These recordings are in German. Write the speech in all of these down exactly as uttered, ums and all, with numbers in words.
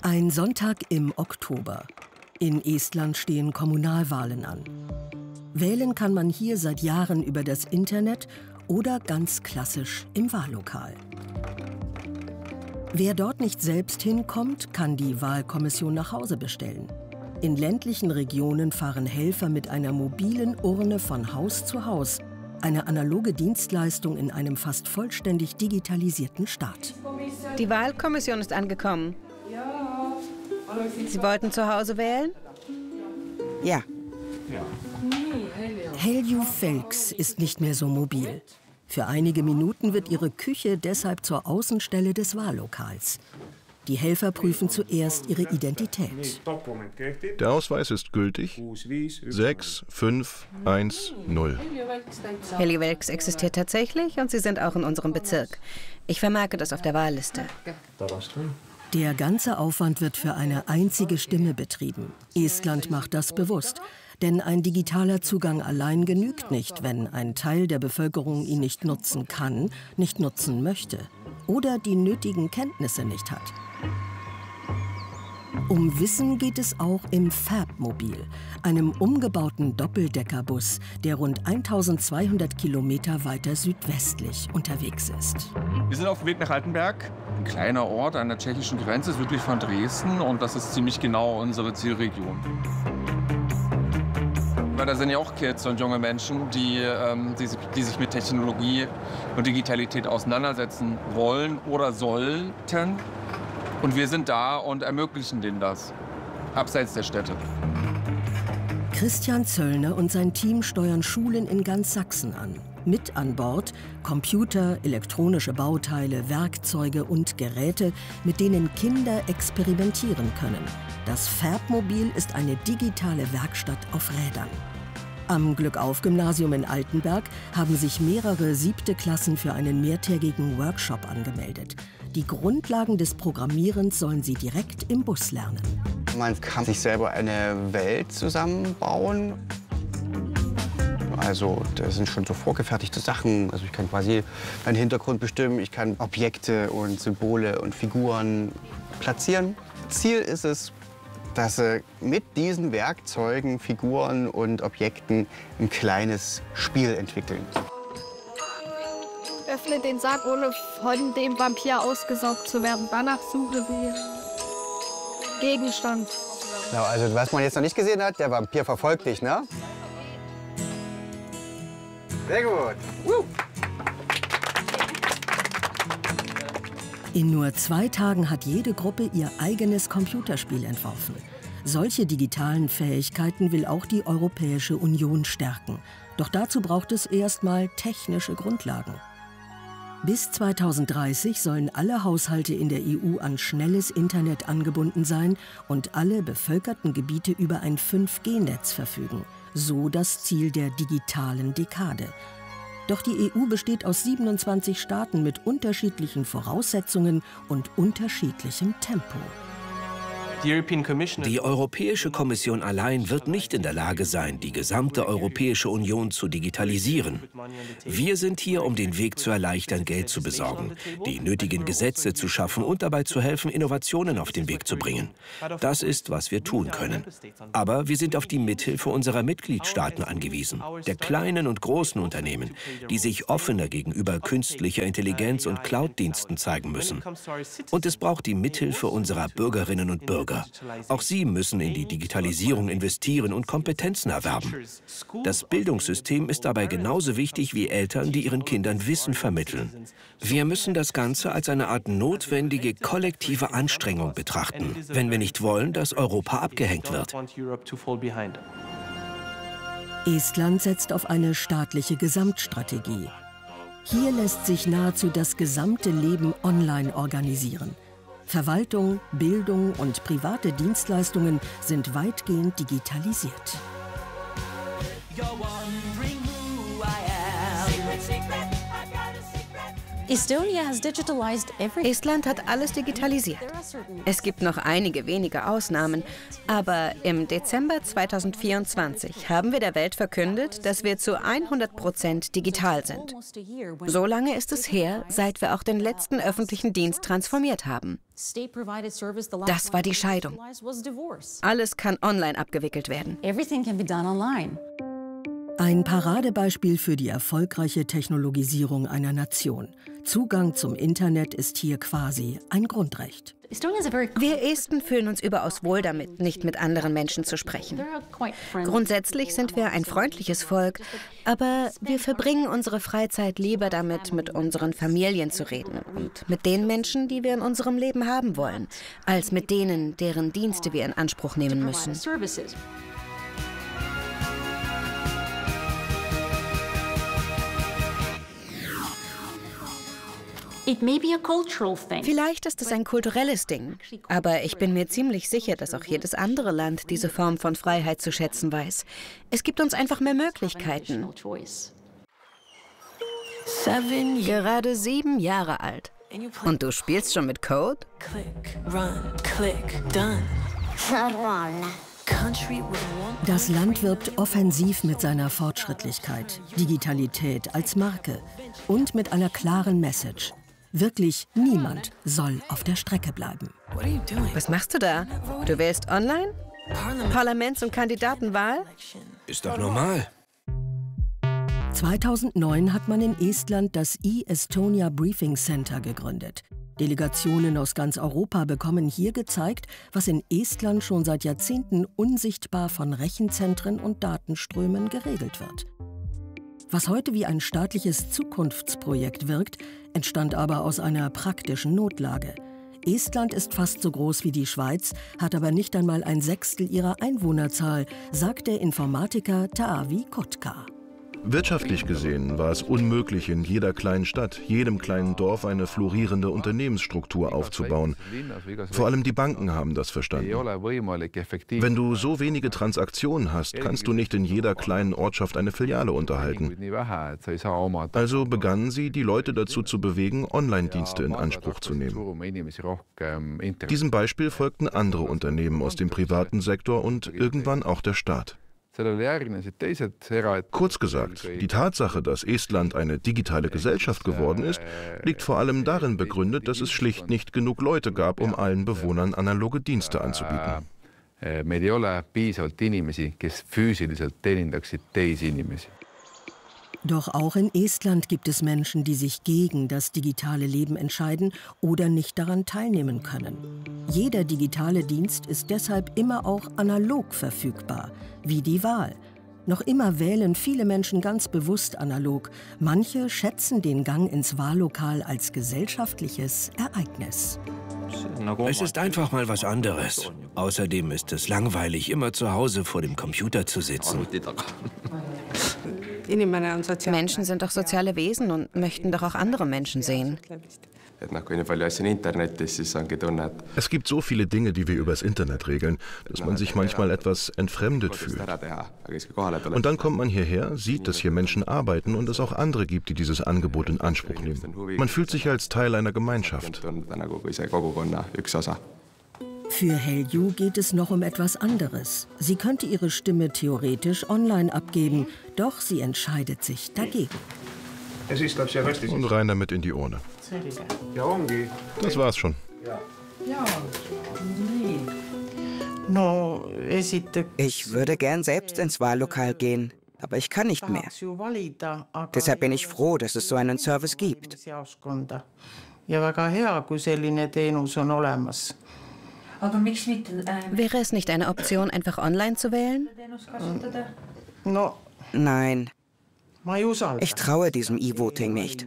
Ein Sonntag im Oktober. In Estland stehen Kommunalwahlen an. Wählen kann man hier seit Jahren über das Internet oder ganz klassisch im Wahllokal. Wer dort nicht selbst hinkommt, kann die Wahlkommission nach Hause bestellen. In ländlichen Regionen fahren Helfer mit einer mobilen Urne von Haus zu Haus. Eine analoge Dienstleistung in einem fast vollständig digitalisierten Staat. Die Wahlkommission ist angekommen. Sie wollten zu Hause wählen? Ja. Helju Felks ist nicht mehr so mobil. Für einige Minuten wird ihre Küche deshalb zur Außenstelle des Wahllokals. Die Helfer prüfen zuerst ihre Identität. Der Ausweis ist gültig. sechs fünf eins null. Helju Felks existiert tatsächlich und Sie sind auch in unserem Bezirk. Ich vermerke das auf der Wahlliste. Der ganze Aufwand wird für eine einzige Stimme betrieben. Estland macht das bewusst. Denn ein digitaler Zugang allein genügt nicht, wenn ein Teil der Bevölkerung ihn nicht nutzen kann, nicht nutzen möchte oder die nötigen Kenntnisse nicht hat. Um Wissen geht es auch im Färdmobil, einem umgebauten Doppeldeckerbus, der rund eintausendzweihundert Kilometer weiter südwestlich unterwegs ist. Wir sind auf dem Weg nach Altenberg, ein kleiner Ort an der tschechischen Grenze, südlich von Dresden, und das ist ziemlich genau unsere Zielregion. Weil da sind ja auch Kids und junge Menschen, die, ähm, die, die sich mit Technologie und Digitalität auseinandersetzen wollen oder sollten. Und wir sind da und ermöglichen denen das, abseits der Städte. Christian Zöllner und sein Team steuern Schulen in ganz Sachsen an. Mit an Bord Computer, elektronische Bauteile, Werkzeuge und Geräte, mit denen Kinder experimentieren können. Das Färdmobil ist eine digitale Werkstatt auf Rädern. Am Glückauf-Gymnasium in Altenberg haben sich mehrere siebte Klassen für einen mehrtägigen Workshop angemeldet. Die Grundlagen des Programmierens sollen sie direkt im Bus lernen. Man kann sich selber eine Welt zusammenbauen. Also das sind schon so vorgefertigte Sachen. Also ich kann quasi einen Hintergrund bestimmen, ich kann Objekte und Symbole und Figuren platzieren. Ziel ist es, dass sie mit diesen Werkzeugen, Figuren und Objekten ein kleines Spiel entwickeln. Öffne den Sarg, ohne von dem Vampir ausgesaugt zu werden. Danach suche wir Gegenstand. Genau, also was man jetzt noch nicht gesehen hat, der Vampir verfolgt dich, ne? Sehr gut. Woo. In nur zwei Tagen hat jede Gruppe ihr eigenes Computerspiel entworfen. Solche digitalen Fähigkeiten will auch die Europäische Union stärken. Doch dazu braucht es erstmal technische Grundlagen. Bis zweitausenddreißig sollen alle Haushalte in der E U an schnelles Internet angebunden sein und alle bevölkerten Gebiete über ein fünf G Netz verfügen. So das Ziel der digitalen Dekade. Doch die E U besteht aus siebenundzwanzig Staaten mit unterschiedlichen Voraussetzungen und unterschiedlichem Tempo. Die Europäische Kommission allein wird nicht in der Lage sein, die gesamte Europäische Union zu digitalisieren. Wir sind hier, um den Weg zu erleichtern, Geld zu besorgen, die nötigen Gesetze zu schaffen und dabei zu helfen, Innovationen auf den Weg zu bringen. Das ist, was wir tun können. Aber wir sind auf die Mithilfe unserer Mitgliedstaaten angewiesen, der kleinen und großen Unternehmen, die sich offener gegenüber künstlicher Intelligenz und Cloud-Diensten zeigen müssen. Und es braucht die Mithilfe unserer Bürgerinnen und Bürger. Auch sie müssen in die Digitalisierung investieren und Kompetenzen erwerben. Das Bildungssystem ist dabei genauso wichtig wie Eltern, die ihren Kindern Wissen vermitteln. Wir müssen das Ganze als eine Art notwendige kollektive Anstrengung betrachten, wenn wir nicht wollen, dass Europa abgehängt wird. Estland setzt auf eine staatliche Gesamtstrategie. Hier lässt sich nahezu das gesamte Leben online organisieren. Verwaltung, Bildung und private Dienstleistungen sind weitgehend digitalisiert. Estland hat alles digitalisiert. Es gibt noch einige wenige Ausnahmen, aber im Dezember zweitausendvierundzwanzig haben wir der Welt verkündet, dass wir zu hundert Prozent digital sind. So lange ist es her, seit wir auch den letzten öffentlichen Dienst transformiert haben. Das war die Scheidung. Alles kann online abgewickelt werden. Ein Paradebeispiel für die erfolgreiche Technologisierung einer Nation. Zugang zum Internet ist hier quasi ein Grundrecht. Wir Esten fühlen uns überaus wohl damit, nicht mit anderen Menschen zu sprechen. Grundsätzlich sind wir ein freundliches Volk, aber wir verbringen unsere Freizeit lieber damit, mit unseren Familien zu reden und mit den Menschen, die wir in unserem Leben haben wollen, als mit denen, deren Dienste wir in Anspruch nehmen müssen. Vielleicht ist es ein kulturelles Ding, aber ich bin mir ziemlich sicher, dass auch jedes andere Land diese Form von Freiheit zu schätzen weiß. Es gibt uns einfach mehr Möglichkeiten. Gerade sieben Jahre alt. Und du spielst schon mit Code? Das Land wirbt offensiv mit seiner Fortschrittlichkeit, Digitalität als Marke und mit einer klaren Message. Wirklich niemand soll auf der Strecke bleiben. Was machst du da? Du wählst online? Parlaments- und Kandidatenwahl? Ist doch normal. zweitausendneun hat man in Estland das e-Estonia Briefing Center gegründet. Delegationen aus ganz Europa bekommen hier gezeigt, was in Estland schon seit Jahrzehnten unsichtbar von Rechenzentren und Datenströmen geregelt wird. Was heute wie ein staatliches Zukunftsprojekt wirkt, entstand aber aus einer praktischen Notlage. Estland ist fast so groß wie die Schweiz, hat aber nicht einmal ein Sechstel ihrer Einwohnerzahl, sagt der Informatiker Taavi Kotka. Wirtschaftlich gesehen war es unmöglich, in jeder kleinen Stadt, jedem kleinen Dorf eine florierende Unternehmensstruktur aufzubauen. Vor allem die Banken haben das verstanden. Wenn du so wenige Transaktionen hast, kannst du nicht in jeder kleinen Ortschaft eine Filiale unterhalten. Also begannen sie, die Leute dazu zu bewegen, Online-Dienste in Anspruch zu nehmen. Diesem Beispiel folgten andere Unternehmen aus dem privaten Sektor und irgendwann auch der Staat. Kurz gesagt, die Tatsache, dass Estland eine digitale Gesellschaft geworden ist, liegt vor allem darin begründet, dass es schlicht nicht genug Leute gab, um allen Bewohnern analoge Dienste anzubieten. Doch auch in Estland gibt es Menschen, die sich gegen das digitale Leben entscheiden oder nicht daran teilnehmen können. Jeder digitale Dienst ist deshalb immer auch analog verfügbar, wie die Wahl. Noch immer wählen viele Menschen ganz bewusst analog. Manche schätzen den Gang ins Wahllokal als gesellschaftliches Ereignis. Es ist einfach mal was anderes. Außerdem ist es langweilig, immer zu Hause vor dem Computer zu sitzen. Menschen sind doch soziale Wesen und möchten doch auch andere Menschen sehen. Es gibt so viele Dinge, die wir übers Internet regeln, dass man sich manchmal etwas entfremdet fühlt. Und dann kommt man hierher, sieht, dass hier Menschen arbeiten und es auch andere gibt, die dieses Angebot in Anspruch nehmen. Man fühlt sich als Teil einer Gemeinschaft. Für Helju geht es noch um etwas anderes. Sie könnte ihre Stimme theoretisch online abgeben, doch sie entscheidet sich dagegen. Und rein damit in die Urne. Das war's schon. Ich würde gern selbst ins Wahllokal gehen, aber ich kann nicht mehr. Deshalb bin ich froh, dass es so einen Service gibt. Wäre es nicht eine Option, einfach online zu wählen? Nein. Ich traue diesem E-Voting nicht.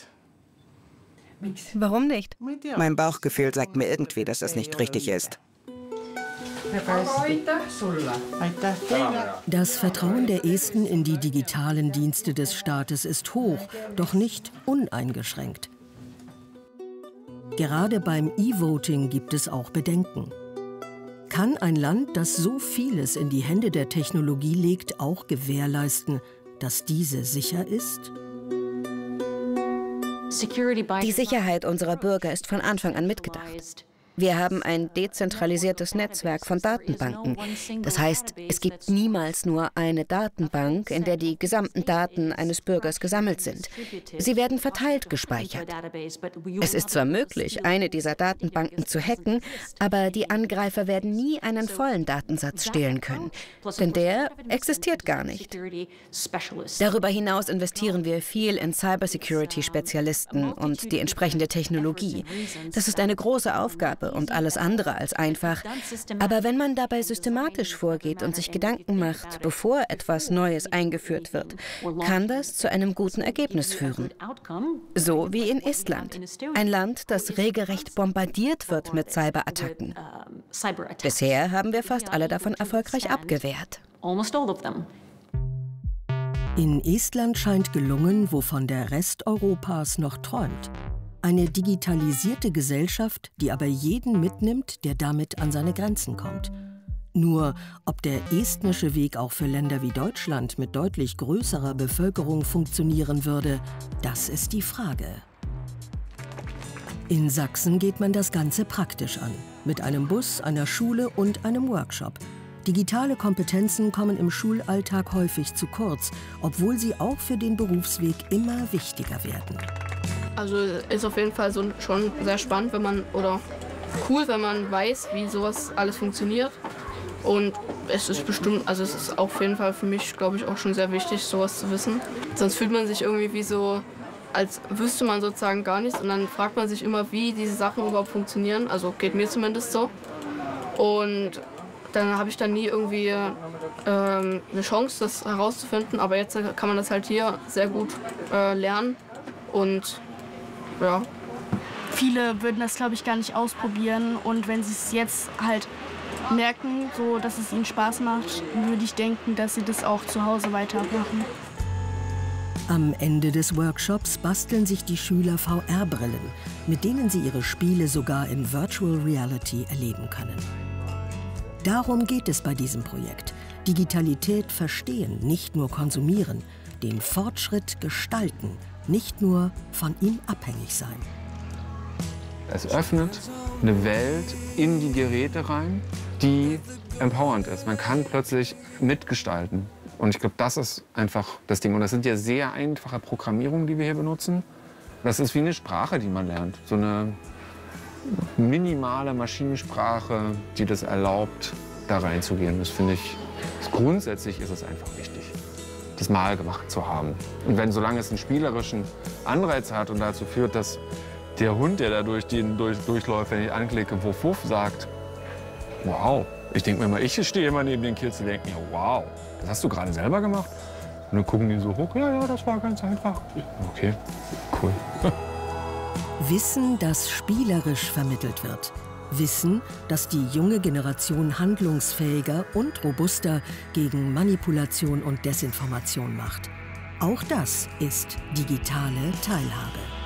Warum nicht? Mein Bauchgefühl sagt mir irgendwie, dass das nicht richtig ist. Das Vertrauen der Esten in die digitalen Dienste des Staates ist hoch, doch nicht uneingeschränkt. Gerade beim E-Voting gibt es auch Bedenken. Kann ein Land, das so vieles in die Hände der Technologie legt, auch gewährleisten, dass diese sicher ist? Die Sicherheit unserer Bürger ist von Anfang an mitgedacht. Wir haben ein dezentralisiertes Netzwerk von Datenbanken. Das heißt, es gibt niemals nur eine Datenbank, in der die gesamten Daten eines Bürgers gesammelt sind. Sie werden verteilt gespeichert. Es ist zwar möglich, eine dieser Datenbanken zu hacken, aber die Angreifer werden nie einen vollen Datensatz stehlen können, denn der existiert gar nicht. Darüber hinaus investieren wir viel in Cybersecurity-Spezialisten und die entsprechende Technologie. Das ist eine große Aufgabe und alles andere als einfach. Aber wenn man dabei systematisch vorgeht und sich Gedanken macht, bevor etwas Neues eingeführt wird, kann das zu einem guten Ergebnis führen. So wie in Estland, ein Land, das regelrecht bombardiert wird mit Cyberattacken. Bisher haben wir fast alle davon erfolgreich abgewehrt. In Estland scheint gelungen, wovon der Rest Europas noch träumt. Eine digitalisierte Gesellschaft, die aber jeden mitnimmt, der damit an seine Grenzen kommt. Nur, ob der estnische Weg auch für Länder wie Deutschland mit deutlich größerer Bevölkerung funktionieren würde, das ist die Frage. In Sachsen geht man das Ganze praktisch an. Mit einem Bus, einer Schule und einem Workshop. Digitale Kompetenzen kommen im Schulalltag häufig zu kurz, obwohl sie auch für den Berufsweg immer wichtiger werden. Also ist auf jeden Fall so schon sehr spannend, wenn man, oder cool, wenn man weiß, wie sowas alles funktioniert. Und es ist bestimmt, also es ist auf jeden Fall für mich, glaube ich, auch schon sehr wichtig, sowas zu wissen. Sonst fühlt man sich irgendwie wie so, als wüsste man sozusagen gar nichts. Und dann fragt man sich immer, wie diese Sachen überhaupt funktionieren. Also geht mir zumindest so. Und dann habe ich dann nie irgendwie ähm, eine Chance, das herauszufinden. Aber jetzt kann man das halt hier sehr gut äh, lernen. Und ja. Viele würden das, glaube ich, gar nicht ausprobieren. Und wenn sie es jetzt halt merken, so, dass es ihnen Spaß macht, würde ich denken, dass sie das auch zu Hause weitermachen. Am Ende des Workshops basteln sich die Schüler V R-Brillen, mit denen sie ihre Spiele sogar in Virtual Reality erleben können. Darum geht es bei diesem Projekt. Digitalität verstehen, nicht nur konsumieren, den Fortschritt gestalten, nicht nur von ihm abhängig sein. Es öffnet eine Welt in die Geräte rein, die empowernd ist. Man kann plötzlich mitgestalten. Und ich glaube, das ist einfach das Ding. Und das sind ja sehr einfache Programmierungen, die wir hier benutzen. Das ist wie eine Sprache, die man lernt. So eine minimale Maschinensprache, die das erlaubt, da reinzugehen. Das finde ich, grundsätzlich ist es einfach wichtig, das mal gemacht zu haben. Und wenn, solange es einen spielerischen Anreiz hat und dazu führt, dass der Hund, der da durch den durch, durchläuft, wenn ich anklicke, wuff, wuff, sagt, wow. Ich denke mir immer, ich stehe immer neben den Kids und denke mir, wow, das hast du gerade selber gemacht? Und dann gucken die so hoch, ja, ja, das war ganz einfach. Okay, cool. Wissen, das spielerisch vermittelt wird. Wissen, das die junge Generation handlungsfähiger und robuster gegen Manipulation und Desinformation macht. Auch das ist digitale Teilhabe.